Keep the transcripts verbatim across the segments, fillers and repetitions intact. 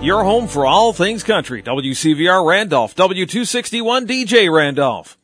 your home for all things country. W C V R Randolph, W two sixty-one D J Randolph.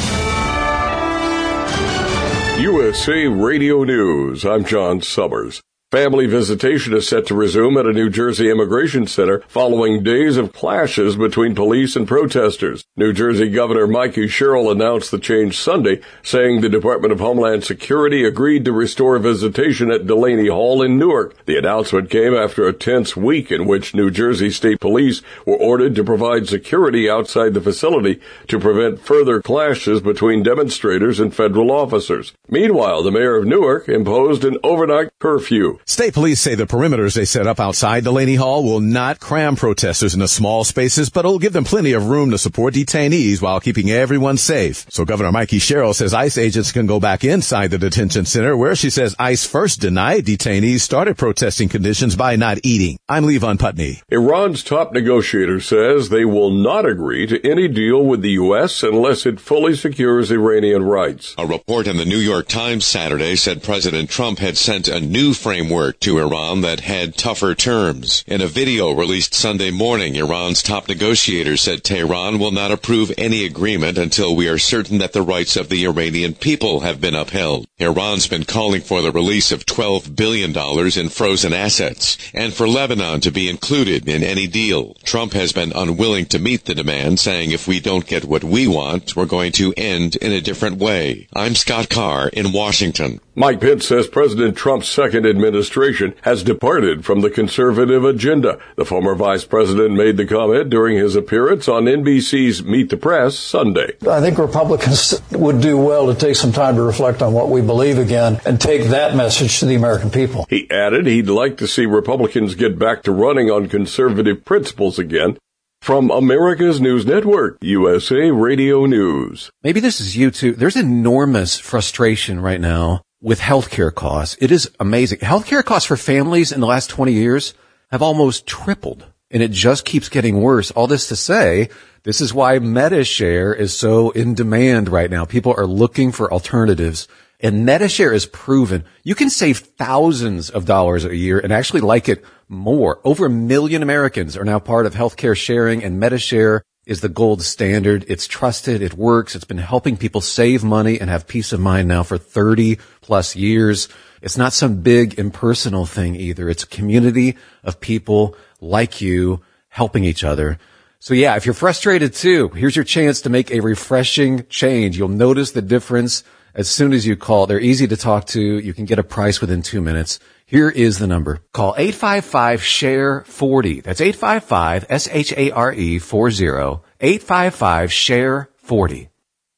U S A Radio News. I'm John Summers. Family visitation is set to resume at a New Jersey immigration center following days of clashes between police and protesters. New Jersey Governor Mikey Sherrill announced the change Sunday, saying the Department of Homeland Security agreed to restore visitation at Delaney Hall in Newark. The announcement came after a tense week in which New Jersey State Police were ordered to provide security outside the facility to prevent further clashes between demonstrators and federal officers. Meanwhile, the mayor of Newark imposed an overnight curfew. State police say the perimeters they set up outside Delaney Hall will not cram protesters into small spaces, but it'll give them plenty of room to support detainees while keeping everyone safe. So Governor Mikey Sherrill says ICE agents can go back inside the detention center, where she says ICE first denied detainees started protesting conditions by not eating. I'm Levon Putney. Iran's top negotiator says they will not agree to any deal with the U S unless it fully secures Iranian rights. A report in the New York Times Saturday said President Trump had sent a new framework to Iran that had tougher terms. In a video released Sunday morning, Iran's top negotiator said Tehran will not approve any agreement until we are certain that the rights of the Iranian people have been upheld. Iran's been calling for the release of twelve billion dollars in frozen assets and for Lebanon to be included in any deal. Trump has been unwilling to meet the demand, saying if we don't get what we want, we're going to end in a different way. I'm Scott Carr in Washington. Mike Pence says President Trump's second administration has departed from the conservative agenda. The former vice president made the comment during his appearance on N B C's Meet the Press Sunday. I think Republicans would do well to take some time to reflect on what we believe again and take that message to the American people. He added he'd like to see Republicans get back to running on conservative principles again. From America's News Network, U S A Radio News. Maybe this is you too. There's enormous frustration right now with healthcare costs. It is amazing. Healthcare costs for families in the last twenty years have almost tripled, and it just keeps getting worse. All this to say, this is why MediShare is so in demand right now. People are looking for alternatives, and MediShare is proven. You can save thousands of dollars a year and actually like it more. Over a million Americans are now part of healthcare sharing, and MediShare is the gold standard. It's trusted. It works. It's been helping people save money and have peace of mind now for thirty plus years. It's not some big impersonal thing either. It's a community of people like you helping each other. So yeah, if you're frustrated too, here's your chance to make a refreshing change. You'll notice the difference as soon as you call. They're easy to talk to. You can get a price within two minutes. Here is the number. Call eight five five, S H A R E, forty. That's eight five five, S H A R E, forty. eight five five, S H A R E, forty.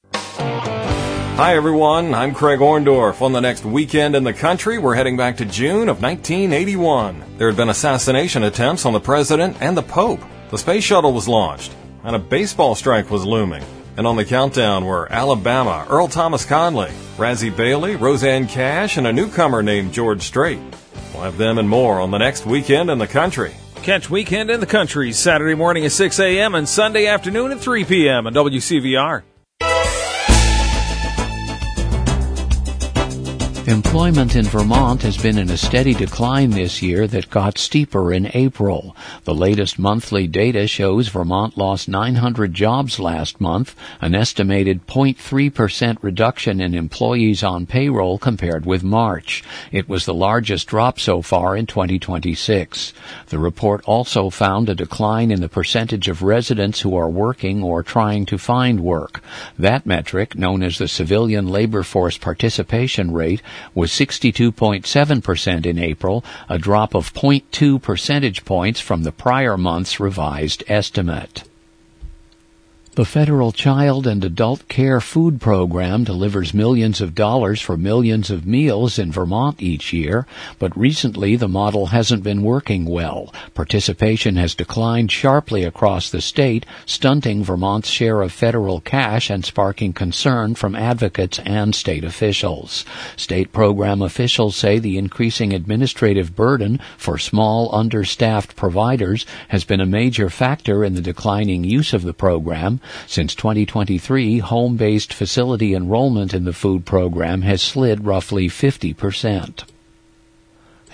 Hi, everyone. I'm Craig Orndorff. On the next weekend in the country, we're heading back to June of nineteen eighty-one. There had been assassination attempts on the president and the Pope. The space shuttle was launched, and a baseball strike was looming. And on the countdown were Alabama, Earl Thomas Conley, Razzie Bailey, Roseanne Cash, and a newcomer named George Strait. We'll have them and more on the next Weekend in the Country. Catch Weekend in the Country Saturday morning at six a.m. and Sunday afternoon at three p.m. on W C V R. Employment in Vermont has been in a steady decline this year that got steeper in April. The latest monthly data shows Vermont lost nine hundred jobs last month, an estimated zero point three percent reduction in employees on payroll compared with March. It was the largest drop so far in twenty twenty-six. The report also found a decline in the percentage of residents who are working or trying to find work. That metric, known as the Civilian Labor Force Participation Rate, was sixty-two point seven percent in April, a drop of zero point two percentage points from the prior month's revised estimate. The Federal Child and Adult Care Food Program delivers millions of dollars for millions of meals in Vermont each year, but recently the model hasn't been working well. Participation has declined sharply across the state, stunting Vermont's share of federal cash and sparking concern from advocates and state officials. State program officials say the increasing administrative burden for small, understaffed providers has been a major factor in the declining use of the program. Since twenty twenty-three, home-based facility enrollment in the food program has slid roughly fifty percent.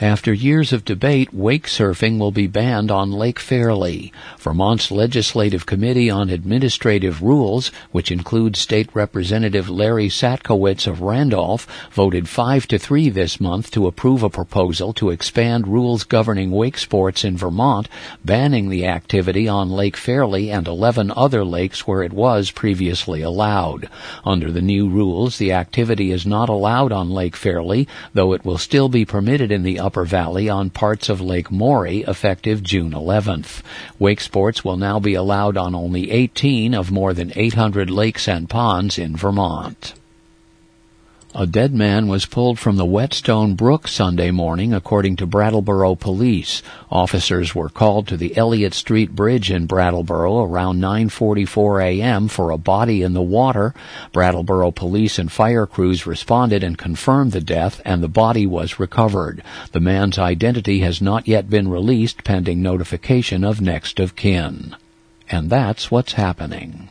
After years of debate, wake surfing will be banned on Lake Fairley. Vermont's Legislative Committee on Administrative Rules, which includes State Representative Larry Satkowitz of Randolph, voted five to three this month to approve a proposal to expand rules governing wake sports in Vermont, banning the activity on Lake Fairley and eleven other lakes where it was previously allowed. Under the new rules, the activity is not allowed on Lake Fairley, though it will still be permitted in the Upper Valley on parts of Lake Maury effective June eleventh. Wake sports will now be allowed on only eighteen of more than eight hundred lakes and ponds in Vermont. A dead man was pulled from the Whetstone Brook Sunday morning, according to Brattleboro Police. Officers were called to the Elliott Street Bridge in Brattleboro around nine forty-four a.m. for a body in the water. Brattleboro Police and fire crews responded and confirmed the death, and the body was recovered. The man's identity has not yet been released, pending notification of next of kin. And that's what's happening.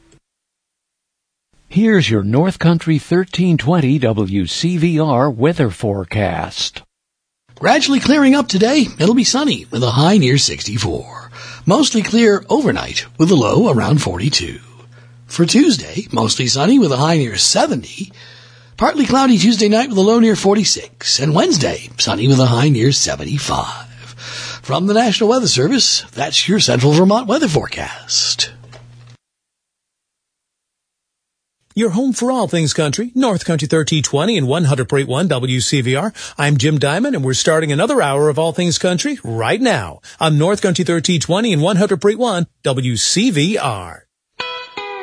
Here's your North Country thirteen twenty W C V R weather forecast. Gradually clearing up today. It'll be sunny with a high near sixty-four. Mostly clear overnight with a low around forty-two. For Tuesday, mostly sunny with a high near seventy. Partly cloudy Tuesday night with a low near forty-six. And Wednesday, sunny with a high near seventy-five. From the National Weather Service, that's your Central Vermont weather forecast. Your home for all things country, North Country thirteen twenty and one hundred point one W C V R. I'm Jim Diamond, and we're starting another hour of all things country right now on North Country thirteen twenty and one hundred point one W C V R.